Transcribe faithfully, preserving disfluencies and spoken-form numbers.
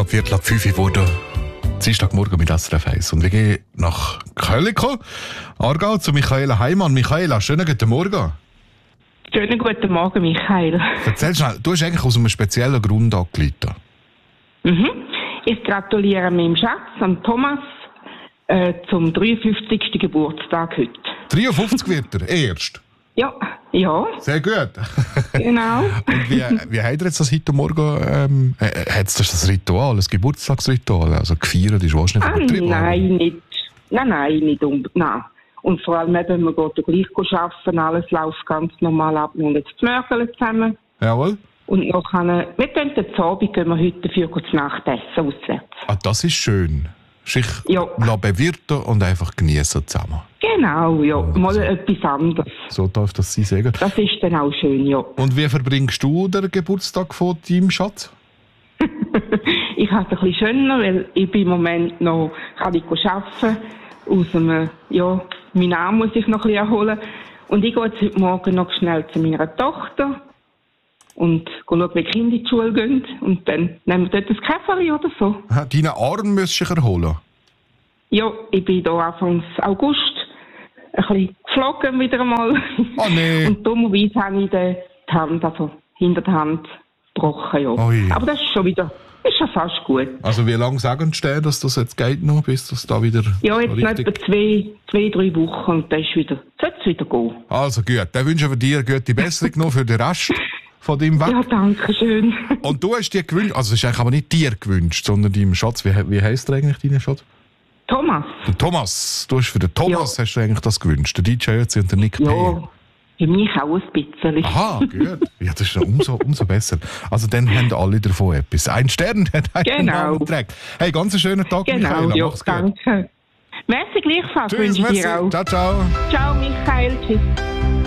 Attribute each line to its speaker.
Speaker 1: Viertel ab fünf Uhr wurde Dienstagmorgen mit S R F eins. Und wir gehen nach Köln, Aargau, zu Michaela Heimann. Michaela, schönen guten Morgen.
Speaker 2: Schönen guten Morgen, Michael.
Speaker 1: Erzähl schnell, du hast eigentlich aus einem speziellen Grund angerufen.
Speaker 2: Mhm. Ich gratuliere meinem Schatz, am Thomas, äh, zum dreiundfünfzigsten Geburtstag heute.
Speaker 1: dreiundfünfzig wird er, erst?
Speaker 2: Ja, ja.
Speaker 1: Sehr gut.
Speaker 2: Genau.
Speaker 1: Und wie, wie hat er jetzt das heute Morgen, ähm, äh, hat es das Ritual, das Geburtstagsritual, also gefeiert ist wahrscheinlich
Speaker 2: Ah,
Speaker 1: übertrieben?
Speaker 2: nein, nicht. Nein, nein, nicht unbedingt. Nein. Und vor allem, wenn wir gehen gleich arbeiten, alles läuft ganz normal ab. Wir haben jetzt die Mörgel zusammen.
Speaker 1: Jawohl.
Speaker 2: Und noch eine, wir gehen den Abend, gehen wir heute dafür zu Nacht essen, auswärts.
Speaker 1: Ah, das ist schön. Sich
Speaker 2: Ja.
Speaker 1: bewirten und einfach genießen zusammen.
Speaker 2: Genau, ja.
Speaker 1: Oh,
Speaker 2: Mal
Speaker 1: so.
Speaker 2: etwas anderes.
Speaker 1: So darf das sein, sehr gut.
Speaker 2: Das ist dann auch schön, ja.
Speaker 1: Und wie verbringst du den Geburtstag von deinem Schatz?
Speaker 2: Ich habe es ein bisschen schöner, weil ich bin im Moment noch, kann ich arbeiten. Aus einem, ja, meinen Arm muss ich noch ein bisschen erholen. Und ich gehe jetzt heute Morgen noch schnell zu meiner Tochter und schaue, wie die Kinder in die Schule gehen. Und dann nehmen wir dort ein Käferchen oder so.
Speaker 1: Ha, deinen Arm müsstest du dich erholen.
Speaker 2: Ja, ich bin hier Anfang August ein bisschen geflogen wieder einmal.
Speaker 1: Oh nee.
Speaker 2: Und dummerweise habe ich die Hand, also hinter der Hand, gebrochen. Ja.
Speaker 1: Ui.
Speaker 2: Aber das ist schon wieder, ist schon fast gut.
Speaker 1: Also wie lange sagen Sie, dass das jetzt geht noch, bis das da wieder
Speaker 2: Ja, jetzt
Speaker 1: so
Speaker 2: noch
Speaker 1: richtig...
Speaker 2: etwa zwei, zwei, drei Wochen und dann ist wieder, sollte es wieder gehen.
Speaker 1: Also gut, dann wünschen wir dir gute Besserung noch für den Rest von deinem Weg.
Speaker 2: Ja, danke schön.
Speaker 1: Und du hast dir gewünscht, also es ist eigentlich aber nicht dir gewünscht, sondern deinem Schatz. Wie, wie heisst der eigentlich, dein Schatz?
Speaker 2: Thomas.
Speaker 1: Der Thomas. Du hast für den Thomas hast du eigentlich das gewünscht. Der D J Ötzi und der Nick P.
Speaker 2: Ja, für mich auch ein bisschen.
Speaker 1: Aha, gut. Ja, das ist ja umso, umso besser. Also dann haben alle davon etwas. Ein Stern hat einen
Speaker 2: Genau.
Speaker 1: Namen trägt. Hey, ganz einen schönen Tag,
Speaker 2: Genau,
Speaker 1: Michaela.
Speaker 2: ja,
Speaker 1: Mach's gut.
Speaker 2: danke. Merci gleichfalls,
Speaker 1: Tschüss,
Speaker 2: wünsche ich
Speaker 1: merci.
Speaker 2: dir auch.
Speaker 1: Ciao, ciao.
Speaker 2: Ciao, Michael. Tschüss.